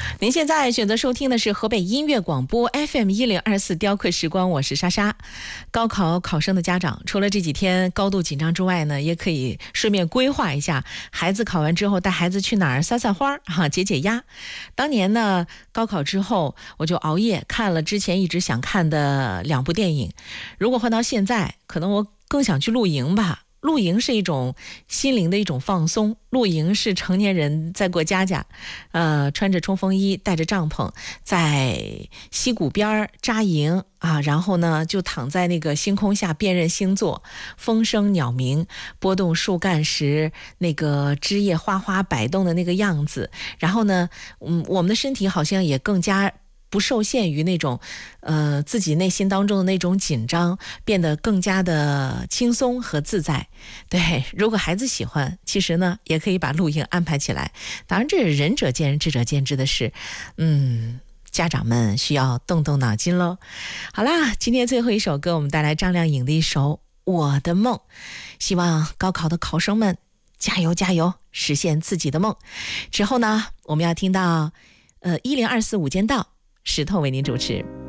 您现在选择收听的是河北音乐广播 FM1024雕刻时光，我是莎莎。高考考生的家长，除了这几天高度紧张之外呢，也可以顺便规划一下，孩子考完之后带孩子去哪儿散散花解解压。当年呢，高考之后我就熬夜看了之前一直想看的2部电影，如果换到现在，可能我更想去露营吧。露营是一种心灵的一种放松，露营是成年人在过家家，穿着冲锋衣，带着帐篷，在溪谷边扎营啊，然后呢就躺在那个星空下辨认星座，风声鸟鸣，拨动树干时那个枝叶哗哗摆动的那个样子，然后呢，我们的身体好像也更加不受限于那种自己内心当中的那种紧张，变得更加的轻松和自在。对，如果孩子喜欢，其实呢也可以把露营安排起来。当然这是仁者见仁，智者见智的事。家长们需要动动脑筋咯。好啦，今天最后一首歌我们带来张靓颖的一首《我的梦》，希望高考的考生们加油加油，实现自己的梦。之后呢，我们要听到1024午间到，石头为您主持。